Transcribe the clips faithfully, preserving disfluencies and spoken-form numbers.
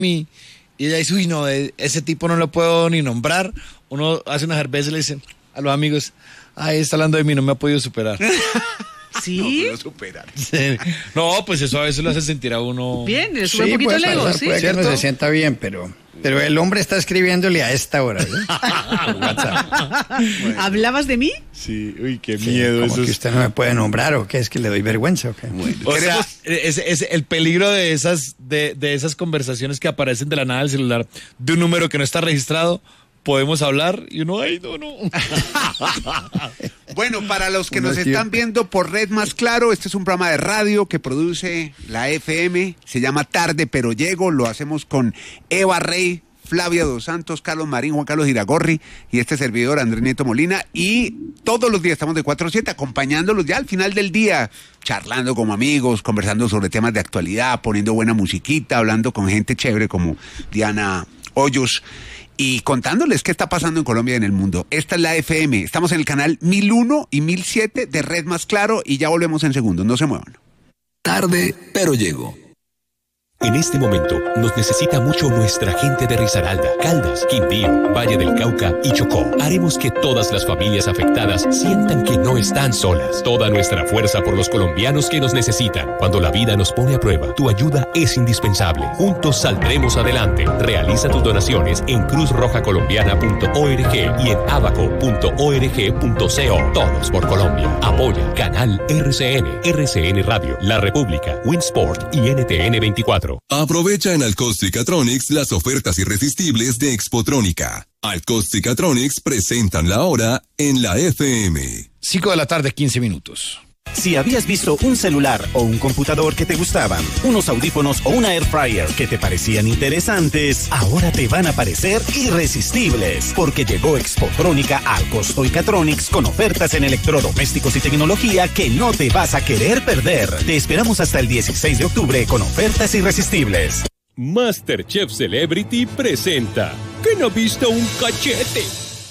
y ella dice, uy, no, ese tipo no lo puedo ni nombrar. Uno hace una cerveza y le dice a los amigos, ay, está hablando de mí, no me ha podido superar. ¿Sí? No puedo superar. Sí. No, pues eso a veces lo hace sentir a uno... Bien, le sube Sí, un poquito el puede ego, pasar, ¿sí? puede que ¿Cierto? no se sienta bien, pero, pero el hombre está escribiéndole a esta hora, ¿sí? Bueno. ¿Hablabas de mí? Sí, uy, qué Sí, miedo como eso. que Es... usted no me puede nombrar, ¿o qué? ¿Es que le doy vergüenza, o qué? Bueno, O sea, queremos- es, es el peligro de esas, de, de esas conversaciones que aparecen de la nada del celular, de un número que no está registrado, podemos hablar, y uno, ay, no, no. Bueno, para los que Uno nos es están cierto. viendo por Red Más Claro, este es un programa de radio que produce la F M, se llama Tarde Pero Llego, lo hacemos con Eva Rey, Flavia Dos Santos, Carlos Marín, Juan Carlos Iragorri y este servidor Andrés Nieto Molina, y todos los días estamos de cuatro a siete acompañándolos ya al final del día, charlando como amigos, conversando sobre temas de actualidad, poniendo buena musiquita, hablando con gente chévere como Diana Hoyos y contándoles qué está pasando en Colombia y en el mundo. Esta es la F M, estamos en el canal mil uno y mil siete de Red Más Claro y ya volvemos en segundos, no se muevan. Tarde, pero llego. En este momento nos necesita mucho nuestra gente de Risaralda, Caldas, Quindío, Valle del Cauca y Chocó. Haremos que todas las familias afectadas sientan que no están solas. Toda nuestra fuerza por los colombianos que nos necesitan. Cuando la vida nos pone a prueba, tu ayuda es indispensable. Juntos saldremos adelante. Realiza tus donaciones en cruz roja colombiana punto org y en abaco punto org punto co. Todos por Colombia. Apoya Canal R C N, R C N Radio, La República, Winsport y N T N veinticuatro. Aprovecha en Alcosticatronics las ofertas irresistibles de Expotrónica. Alcosticatronics presentan la hora en la F M. Cinco de la tarde, quince minutos. Si habías visto un celular o un computador que te gustaban, unos audífonos o una air fryer que te parecían interesantes, ahora te van a parecer irresistibles, porque llegó Expotrónica al Costoicatronics con ofertas en electrodomésticos y tecnología que no te vas a querer perder. Te esperamos hasta el dieciséis de octubre con ofertas irresistibles. MasterChef Celebrity presenta ¿Quién no ha visto un cachete?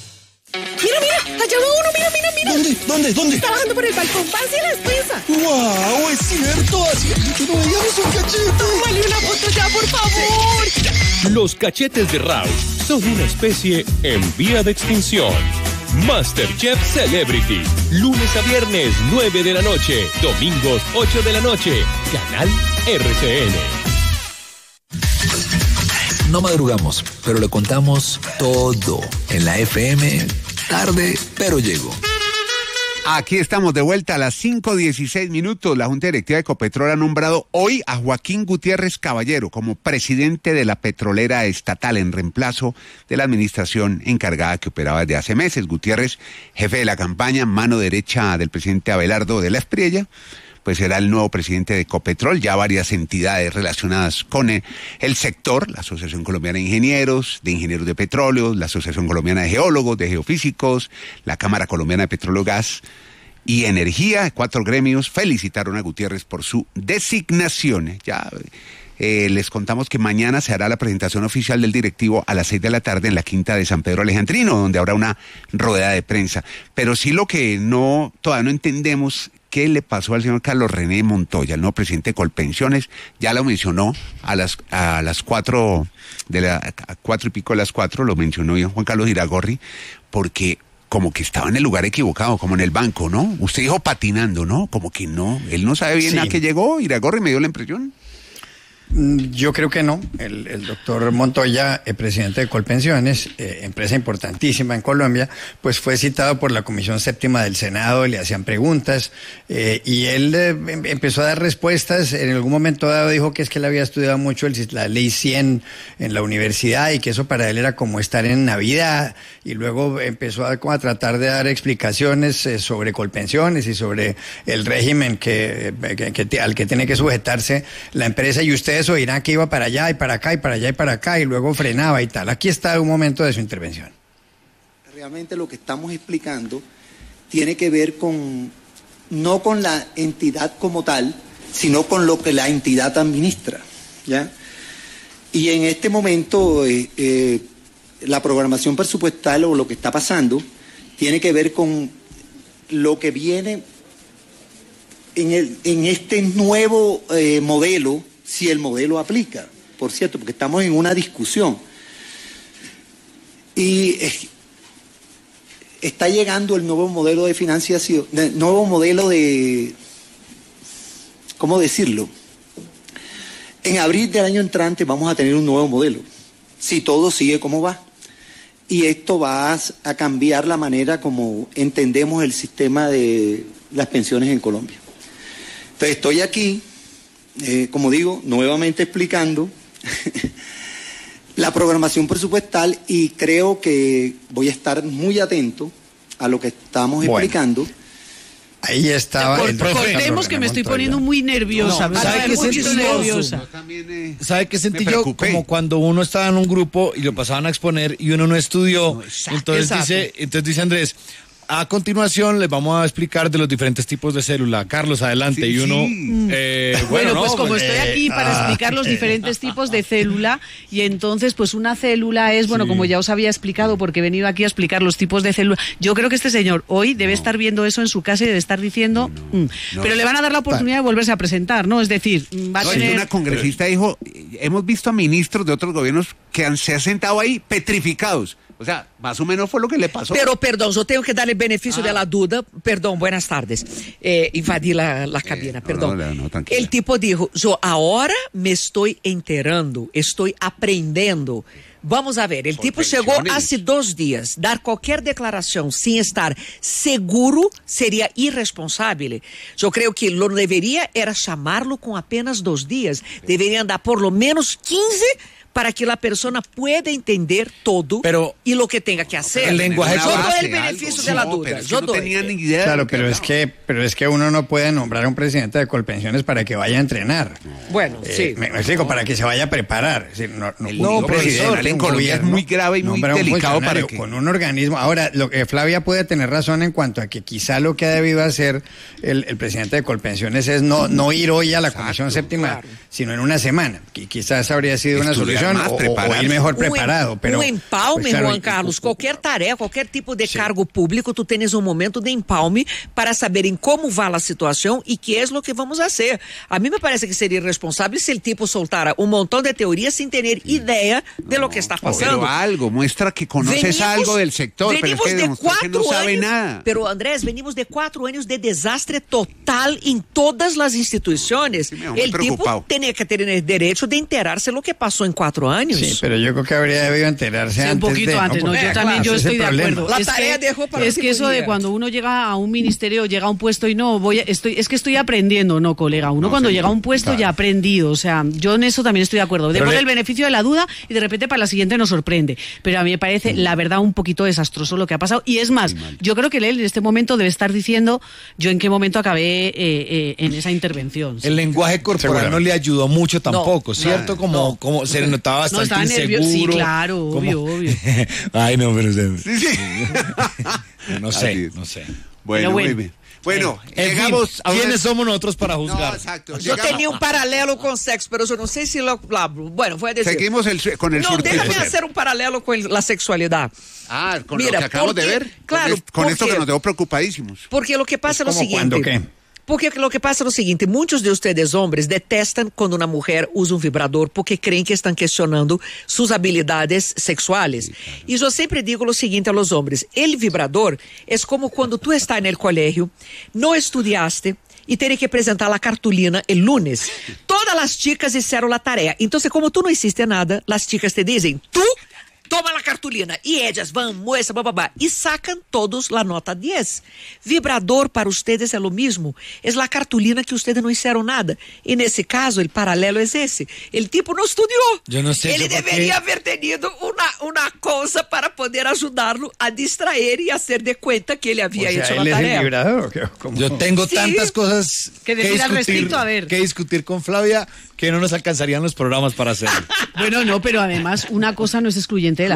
Mira, mira, allá va uno, mira, mira, mira. ¿Dónde? ¿Dónde? ¿Dónde? Está bajando por el balcón, pase la espesa. ¡Wow! Es cierto, hacía que no veíamos un cachete. Tómale una foto ya, por favor. Los cachetes de Rausch son una especie en vía de extinción. MasterChef Celebrity, lunes a viernes nueve de la noche, domingos ocho de la noche, Canal R C N. No madrugamos, pero le contamos todo en la F M. Tarde, pero llego. Aquí estamos de vuelta a las cinco dieciséis minutos. La Junta Directiva de Ecopetrol ha nombrado hoy a Joaquín Gutiérrez Caballero como presidente de la petrolera estatal en reemplazo de la administración encargada que operaba desde hace meses. Gutiérrez, jefe de la campaña, mano derecha del presidente Abelardo de la Espriella, pues será el nuevo presidente de Ecopetrol. Ya varias entidades relacionadas con el, el sector, la Asociación Colombiana de Ingenieros, de Ingenieros de Petróleo, la Asociación Colombiana de Geólogos, de Geofísicos, la Cámara Colombiana de Petróleo, Gas y Energía, cuatro gremios, felicitaron a Gutiérrez por su designación. Ya eh, les contamos que mañana se hará la presentación oficial del directivo a las seis de la tarde en la Quinta de San Pedro Alejandrino, donde habrá una rueda de prensa. Pero sí lo que no, todavía no entendemos qué le pasó al señor Carlos René Montoya, el nuevo presidente de Colpensiones. Ya lo mencionó a las a las cuatro de la a cuatro y pico de las cuatro, lo mencionó Juan Carlos Iragorri, porque como que estaba en el lugar equivocado, como en el banco, ¿no? Usted dijo patinando, ¿no? Como que no, él no sabe bien Sí. a qué llegó. Iragorri me dio la impresión. Yo creo que no. El, el doctor Montoya, el presidente de Colpensiones, eh, empresa importantísima en Colombia, pues fue citado por la Comisión Séptima del Senado, le hacían preguntas eh, y él eh, em- empezó a dar respuestas. En algún momento dado dijo que es que él había estudiado mucho el, la ley cien en la universidad y que eso para él era como estar en Navidad, y luego empezó a, como a tratar de dar explicaciones eh, sobre Colpensiones y sobre el régimen que, que, que, al que tiene que sujetarse la empresa, y ustedes oirán que iba para allá y para acá y para allá y para acá y luego frenaba y tal. Aquí está un momento de su intervención. Realmente lo que estamos explicando tiene que ver con, no con la entidad como tal, sino con lo que la entidad administra, ¿ya? Y en este momento eh, eh, la programación presupuestal o lo que está pasando tiene que ver con lo que viene en, el, en este nuevo eh, modelo, si el modelo aplica. por cierto, porque estamos en una discusión. Y eh, está llegando el nuevo modelo de financiación, el nuevo modelo de, ¿cómo decirlo? En abril del año entrante vamos a tener un nuevo modelo, si todo sigue como va. Y esto va a cambiar la manera como entendemos el sistema de las pensiones en Colombia. Entonces estoy aquí, eh, como digo, nuevamente explicando la programación presupuestal y creo que voy a estar muy atento a lo que estamos bueno. explicando. Ahí estaba. Cor- el cortemos que me estoy poniendo muy nerviosa. No, ¿sabe qué sentí nerviosa? También, eh, ¿Sabe qué sentí yo? Como cuando uno estaba en un grupo y lo pasaban a exponer y uno no estudió. No, exacto, entonces exacto. dice, entonces dice Andrés, a continuación les vamos a explicar de los diferentes tipos de célula. Carlos, adelante. Sí, y uno... Sí. Eh, bueno, bueno, no, pues como pues, estoy aquí eh, para ah, explicar los diferentes tipos de célula, y entonces pues una célula es, bueno, sí. como ya os había explicado, porque he venido aquí a explicar los tipos de célula. Yo creo que este señor hoy debe no. estar viendo eso en su casa y debe estar diciendo... No, no, mm. no. Pero le van a dar la oportunidad de volverse a presentar, ¿no? Es decir, va a no, tener... Una congresista dijo, hemos visto a ministros de otros gobiernos que han, se han sentado ahí petrificados. O sea, más o menos fue lo que le pasó. Pero, perdón, yo tengo que darle el beneficio ah. de la duda. Perdón, buenas tardes. Eh, invadí la, la cabina, eh, perdón. No, no, no, el tipo dijo, yo ahora me estoy enterando, estoy aprendiendo. Vamos a ver, el Por tipo llegó hace dos días. Dar cualquier declaración sin estar seguro sería irresponsable. Yo creo que lo debería era llamarlo con apenas dos días. Deberían dar por lo menos quince para que la persona pueda entender todo pero, y lo que tenga que hacer. El lenguaje yo doy el beneficio algo, de la no, duda. Es yo no doy. tenía ni idea. Claro, pero es que, pero es que uno no puede nombrar a un presidente de Colpensiones para que vaya a entrenar. Bueno, eh, sí. Me, me explico, para que se vaya a preparar. Es decir, no, no, el no profesor, en Colombia es muy grave y muy delicado para que... con un organismo. Ahora, lo que Flavia puede tener razón en cuanto a que quizá lo que ha debido hacer el, el presidente de Colpensiones es no, no ir hoy a la Exacto, Comisión Séptima, claro. sino en una semana. Que quizás habría sido una solución o, o ir mejor preparado. Pero, um empalme, pues, claro, Juan Carlos, qualquer tarefa, qualquer tipo de sí. cargo público, tu tens um momento de empalme para saberem como vai a situação e que é o que vamos fazer. A mim me parece que seria irresponsável se o tipo soltara um montão de teorias sem ter ideia de no, lo que está passando. Pero algo, muestra que conoces venimos, algo del sector, pero es que de que no sabe anos, nada. Pero Andrés, venimos de quatro anos de desastre total em todas as instituições. Sí, el tipo tenía que ter el derecho de enterarse lo que pasó en cuatro años. Sí, pero yo creo que habría debido enterarse sí, antes un poquito de, antes, no, no, yo también yo estoy de acuerdo. La es tarea que, dejó para es que eso de cuando uno llega a un ministerio, llega a un puesto y no voy, a, estoy, es que estoy aprendiendo, no, colega. Uno no, cuando sí, llega a un puesto claro. ya ha aprendido, o sea, yo en eso también estoy de acuerdo. Demos el beneficio de la duda y de repente para la siguiente nos sorprende. Pero a mí me parece, la verdad, un poquito desastroso lo que ha pasado. Y es más, yo creo que él en este momento debe estar diciendo yo en qué momento acabé eh, eh, en esa intervención. ¿Sí? El lenguaje corporal no le ayudó mucho tampoco, no, ¿cierto? Como, no. como se le notaba bastante no, inseguro. Sí, claro, obvio, como... obvio. Ay, no, pero... Sí, sí. No sé, no sé. Bueno, bueno. Muy bien. Bueno, en llegamos fin, a una... ¿quiénes somos nosotros para juzgar? No, exacto. Yo llegamos... tenía un paralelo con sexo, pero yo no sé si lo hablo. Bueno, voy a decir. Seguimos el, con el No, surtido. déjame hacer un paralelo con la sexualidad. Ah, con Mira, lo que acabamos porque, de ver. Claro. Con, con esto que nos dejó preocupadísimos. Porque lo que pasa es lo siguiente. ¿Cuándo qué? Porque lo que pasa es lo siguiente, muchos de ustedes hombres detestan cuando una mujer usa un vibrador porque creen que están cuestionando sus habilidades sexuales. Sí, claro. Y yo siempre digo lo siguiente a los hombres, el vibrador es como cuando tú estás en el colegio, no estudiaste y tienes que presentar la cartulina el lunes. Todas las chicas hicieron la tarea. Entonces, como tú no hiciste nada, las chicas te dicen, tú toma la cartulina y ellas van, muestran, bababá, y sacan todos la nota diez. Vibrador para ustedes es lo mismo. Es la cartulina que ustedes no hicieron nada. En ese caso, el paralelo es ese. El tipo no estudió. Yo no sé. Ele debería haber tenido una, una cosa para poder ayudarlo a distraer y hacer de cuenta que él había o sea, hecho él la tarea. Es el vibrador, Yo tengo sí. tantas cosas que, decir que, discutir, al respecto, a ver. que discutir con Flavia que no nos alcanzarían los programas para hacer. Bueno, no, pero además una cosa no es excluyente de la otra, ¿no?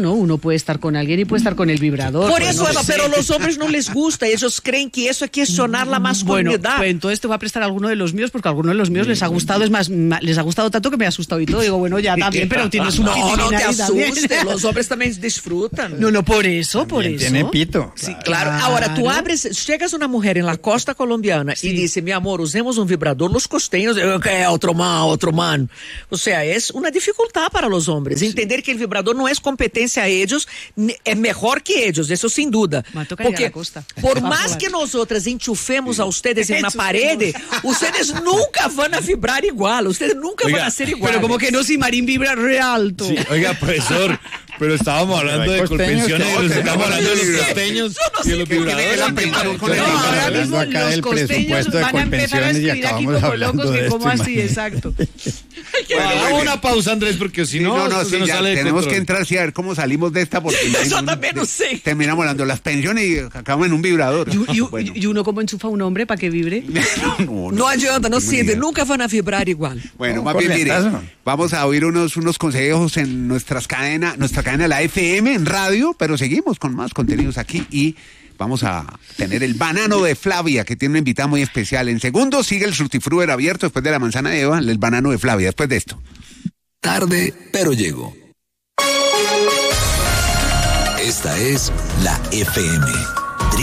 ¿no? Uno puede estar con alguien y puede estar con el vibrador. Por pues, eso, no Eva, sé. pero los hombres no les gusta. Ellos creen que eso es cuestionar la masculinidad. Bueno, pues entonces te voy a prestar alguno de los míos porque a alguno de los míos les ha gustado. Es más, ma- les ha gustado tanto que me ha asustado y todo. Digo, bueno, ya también, pero tienes un No, no te ahí también. asustes. Los hombres también disfrutan. No, no, por eso, por También eso. tiene pito. Sí, claro. Ahora, tú abres, llegas una mujer en la costa colombiana y dice, mi amor, usemos un vibrador, los costeños, eh, ¿qué? Otro man, otro man. O sea, es una dificultad para los hombres. Entender que el vibrador no es competencia a ellos, ni- es mejor que ellos, eso sin duda. Me toca ir a Porque la costa. por Vamos más a que ver. nosotras enchufemos a ustedes en una Enchufemos. pared, ustedes nunca van a vibrar igual, ustedes nunca Oiga, van a ser igual. Pero como que no, si Marín vibra re alto. Sí, oiga, profesor, pero estábamos hablando hay de costeños colpensiones que- y nos estamos hablando de los Sí, costeños yo no y de sé los qué tiene que ver vibradores. la pensión con el No, vibrador. ahora hablando mismo acá los del costeños presupuesto de van a empezar a colpensiones y escribir aquí acabamos como hablando locos de que esto, cómo así, imagínate. exacto. Bueno, muy Haga bien. una pausa, Andrés, porque si Sí, no, no, no, esto sí, se nos ya sale de tenemos control. que entrar sí, a ver cómo salimos de esta porque Yo también no sé. terminamos hablando de las pensiones y acabamos en un vibrador. Y, y- Bueno. y uno como enchufa a un hombre para que vibre. no, No adianta, no tengo sirve, idea. nunca van a vibrar igual. Bueno, No, más bien, mire, corrientazo. vamos a oír unos, unos consejos en nuestras cadenas, nuestra cadena, la F M, en radio, pero seguimos con más contenidos aquí y vamos a tener el banano de Flavia, que tiene una invitada muy especial. En segundos sigue el Frutifruer abierto después de la manzana de Eva, el banano de Flavia, después de esto. Tarde, pero llego. Esta es la F M.